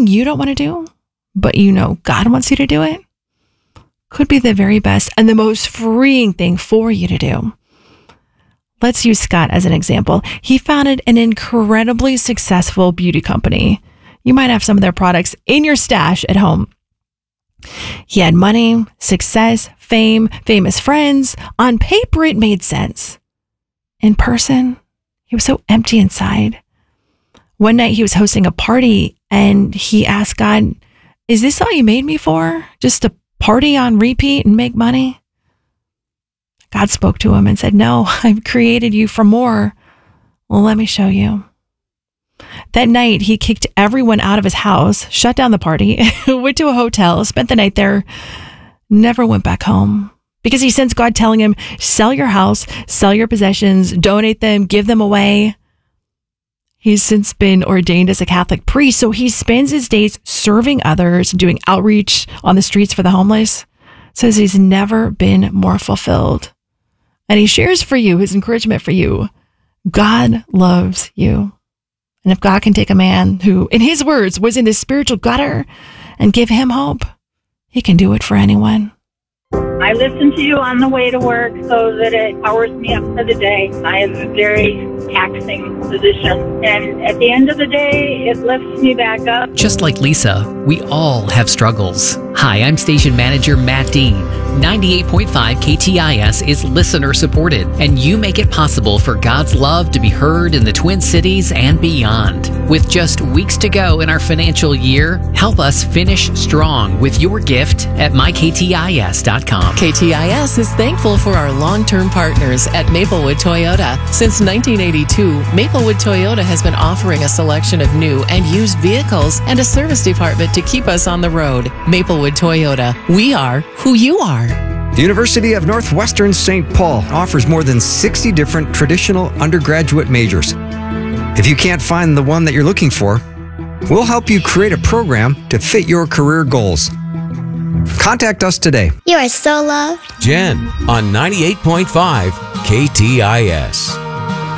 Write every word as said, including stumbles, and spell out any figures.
something you don't want to do, but you know God wants you to do it, could be the very best and the most freeing thing for you to do. Let's use Scott as an example. He founded an incredibly successful beauty company. You might have some of their products in your stash at home. He had money, success, fame, famous friends. On paper, it made sense. In person, he was so empty inside. One night he was hosting a party and he asked God, is this all you made me for? Just to party on repeat and make money? God spoke to him and said, no, I've created you for more. Well, let me show you. That night, he kicked everyone out of his house, shut down the party, went to a hotel, spent the night there, never went back home. Because he sensed God telling him, sell your house, sell your possessions, donate them, give them away. He's since been ordained as a Catholic priest, so he spends his days serving others, doing outreach on the streets for the homeless. Says he's never been more fulfilled. And he shares for you his encouragement for you. God loves you. And if God can take a man who, in his words, was in the spiritual gutter and give him hope, he can do it for anyone. I listen to you on the way to work so that it powers me up for the day. I have a very taxing position. And at the end of the day, it lifts me back up. Just like Lisa, we all have struggles. Hi, I'm station manager Matt Dean. ninety-eight point five K T I S is listener supported, and you make it possible for God's love to be heard in the Twin Cities and beyond. With just weeks to go in our financial year, help us finish strong with your gift at my k t i s dot com. K T I S is thankful for our long-term partners at Maplewood Toyota. Since nineteen eighty-two, Maplewood Toyota has been offering a selection of new and used vehicles and a service department to keep us on the road. Maplewood Toyota. We are who you are. The University of Northwestern Saint Paul offers more than sixty different traditional undergraduate majors. If you can't find the one that you're looking for, we'll help you create a program to fit your career goals. Contact us today. You are so loved. Jen on ninety-eight point five K T I S.